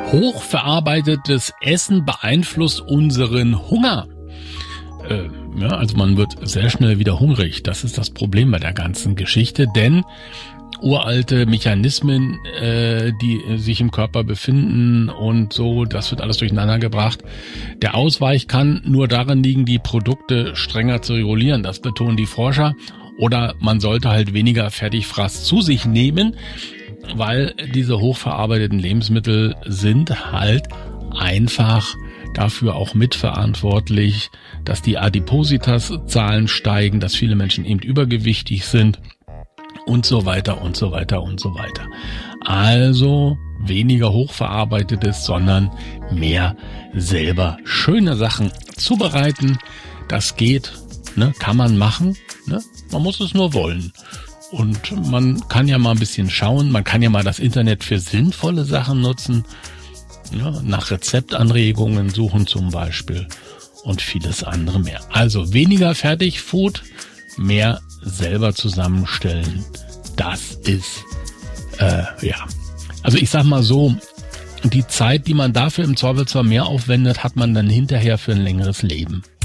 Hochverarbeitetes Essen beeinflusst unseren Hunger. Also man wird sehr schnell wieder hungrig. Das ist das Problem bei der ganzen Geschichte, denn uralte Mechanismen, die sich im Körper befinden und so, das wird alles durcheinander gebracht. Der Ausweich kann nur darin liegen, die Produkte strenger zu regulieren. Das betonen die Forscher. Oder man sollte halt weniger Fertigfraß zu sich nehmen, weil diese hochverarbeiteten Lebensmittel sind halt einfach dafür auch mitverantwortlich, dass die Adipositas-Zahlen steigen, dass viele Menschen eben übergewichtig sind und so weiter und so weiter und so weiter. Also weniger hochverarbeitetes, sondern mehr selber schöne Sachen zubereiten. Das geht, ne, kann man machen, ne? Man muss es nur wollen. Und man kann ja mal ein bisschen schauen, man kann ja mal das Internet für sinnvolle Sachen nutzen, ja, nach Rezeptanregungen suchen zum Beispiel und vieles andere mehr. Also weniger Fertigfood, mehr selber zusammenstellen. Das ist, Also ich sag mal so, die Zeit, die man dafür im Zweifelsfall mehr aufwendet, hat man dann hinterher für ein längeres Leben.